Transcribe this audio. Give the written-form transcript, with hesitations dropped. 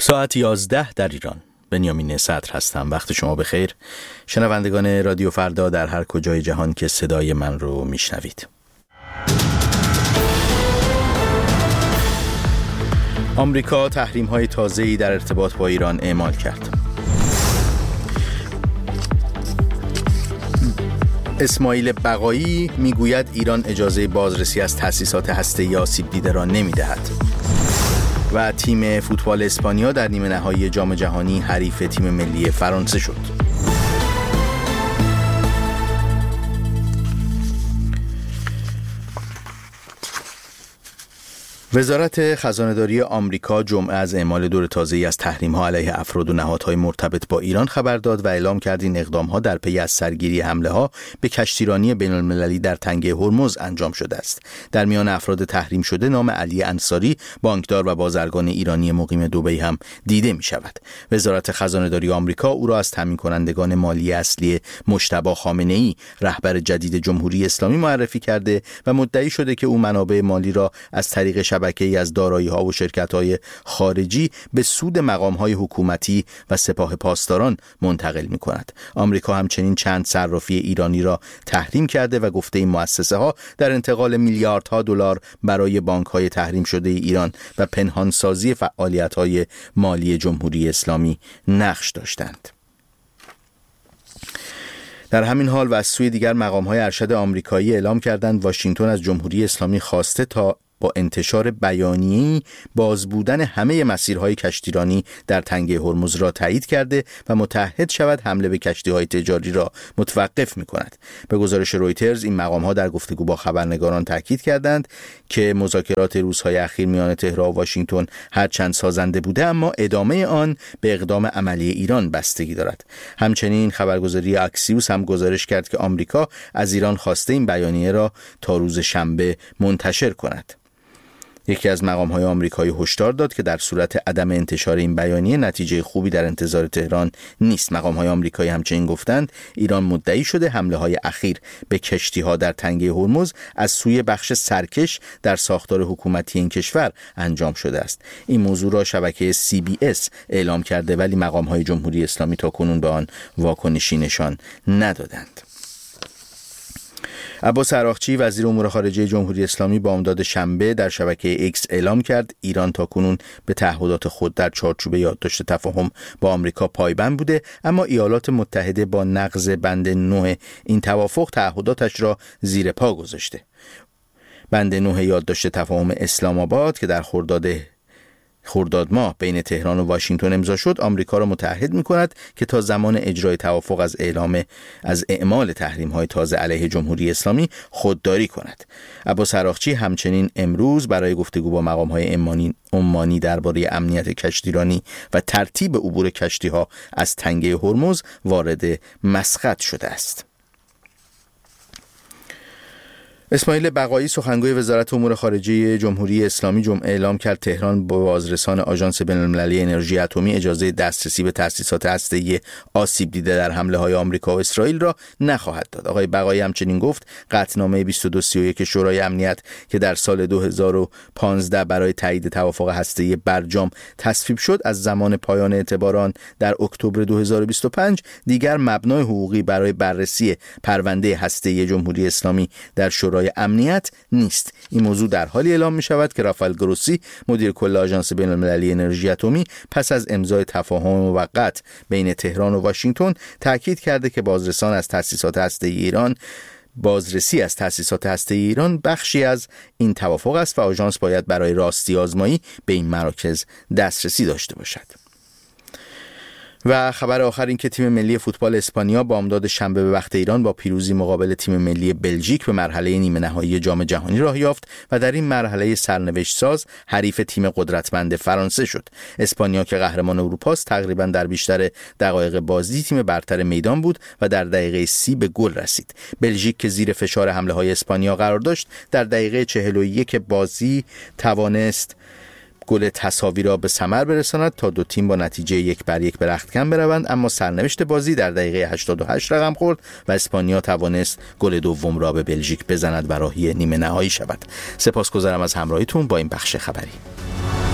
ساعت 11 در ایران. بنیامین صدر هستم. وقت شما بخیر شنوندگان رادیو فردا در هر کجای جهان که صدای من رو میشنوید. آمریکا تحریم‌های تازه‌ای در ارتباط با ایران اعمال کرد. اسماعیل بقایی میگوید ایران اجازه بازرسی از تأسیسات هسته‌ای آسیب دیده را نمی‌دهد. و تیم فوتبال اسپانیا در نیمه نهایی جام جهانی حریف تیم ملی فرانسه شد. وزارت خزانه‌داری آمریکا جمعه از اعمال دور تازه‌ای از تحریم‌ها علیه افراد و نهادهای مرتبط با ایران خبر داد و اعلام کرد این اقدام‌ها در پی از سرگیری حمله‌ها به کشتیرانی بین‌المللی در تنگه هرمز انجام شده است. در میان افراد تحریم شده نام علی انصاری، بانکدار و بازرگان ایرانی مقیم دبی هم دیده می‌شود. وزارت خزانه‌داری آمریکا او را از تامین کنندگان مالی اصلی مجتبی خامنه‌ای، رهبر جدید جمهوری اسلامی معرفی کرده و مدعی شده که او منابع مالی را از طریق شبکه‌ای از دارایی‌ها و شرکت‌های خارجی به سود مقام‌های حکومتی و سپاه پاسداران منتقل می‌کند. آمریکا همچنین چند صرافی ایرانی را تحریم کرده و گفته این مؤسسه‌ها در انتقال میلیاردها دلار برای بانک‌های تحریم شده ایران و پنهانسازی فعالیت‌های مالی جمهوری اسلامی نقش داشتند. در همین حال و از سوی دیگر مقام‌های ارشد آمریکایی اعلام کردند واشنگتن از جمهوری اسلامی خواسته تا با انتشار بیانیه‌ای باز بودن همه مسیرهای کشتیرانی در تنگه هرمز را تایید کرده و متعهد شود حمله به کشتی‌های تجاری را متوقف می‌کند. به گزارش رویترز این مقام‌ها در گفتگو با خبرنگاران تاکید کردند که مذاکرات روزهای اخیر میان تهران و واشنگتن هرچند سازنده بوده اما ادامه آن به اقدام عملی ایران بستگی دارد. همچنین خبرگزاری اکسیوس هم گزارش کرد که آمریکا از ایران خواسته این بیانیه را تا روز شنبه منتشر کند. یکی از مقام‌های آمریکایی هشدار داد که در صورت عدم انتشار این بیانیه نتیجه خوبی در انتظار تهران نیست. مقام‌های آمریکایی همچنین گفتند ایران مدعی شده حمله‌های اخیر به کشتی‌ها در تنگه هرمز از سوی بخش سرکش در ساختار حکومتی این کشور انجام شده است. این موضوع را شبکه CBS اعلام کرده ولی مقام‌های جمهوری اسلامی تاکنون به آن واکنشی نشان ندادند. عباس عراقچی وزیر امور خارجه جمهوری اسلامی بامداد شنبه در شبکه ایکس اعلام کرد ایران تاکنون به تعهدات خود در چارچوب یادداشت تفاهم با آمریکا پایبند بوده اما ایالات متحده با نقض بند 9 این توافق تعهداتش را زیر پا گذاشته. بند 9 یادداشت تفاهم اسلام آباد که در خرداد ماه بین تهران و واشنگتن امضا شد آمریکا را متعهد می‌کند که تا زمان اجرای توافق از اعمال تحریم‌های تازه علیه جمهوری اسلامی خودداری کند. عباس عراقچی همچنین امروز برای گفتگو با مقام‌های عمانی درباره امنیت کشتیرانی و ترتیب عبور کشتی‌ها از تنگه هرمز وارد مسقط شده است. اسماعیل بقایی سخنگوی وزارت امور خارجه جمهوری اسلامی جمعه اعلام کرد تهران با بازرسان آژانس بین‌المللی انرژی اتمی اجازه دسترسی به تأسیسات هسته‌ای آسیب دیده در حمله‌های آمریکا و اسرائیل را نخواهد داد. آقای بقایی همچنین گفت قطعنامه 2231 شورای امنیت که در سال 2015 برای تایید توافق هسته‌ای برجام تصویب شد از زمان پایان اعتبار آن در اکتبر 2025 دیگر مبنای حقوقی برای بررسی پرونده هسته‌ای جمهوری اسلامی در شورای امنیت نیست. این موضوع در حالی اعلام می شود که رافائل گروسی مدیر کل آژانس بین‌المللی انرژی اتمی پس از امضای تفاهم موقت بین تهران و واشنگتن تاکید کرده که بازرسی از تأسیسات هسته‌ای ایران بخشی از این توافق است و آژانس باید برای راستی آزمایی به این مراکز دسترسی داشته باشد. و خبر آخر این که تیم ملی فوتبال اسپانیا بامداد شنبه به وقت ایران با پیروزی مقابل تیم ملی بلژیک به مرحله نیمه نهایی جام جهانی راه یافت و در این مرحله سرنوشت ساز حریف تیم قدرتمند فرانسه شد. اسپانیا که قهرمان اروپا است تقریبا در بیشتر دقایق بازی تیم برتر میدان بود و در دقیقه 30 به گل رسید. بلژیک که زیر فشار حمله‌های اسپانیا قرار داشت در دقیقه 41 بازی توانست گل تساوی را به ثمر برساند تا دو تیم با نتیجه 1-1 به رختکن بروند، اما سرنوشت بازی در دقیقه 88 رقم خورد و اسپانیا توانست گل دوم را به بلژیک بزند و راهی نیمه نهایی شود. سپاسگزارم از همراهیتون با این بخش خبری.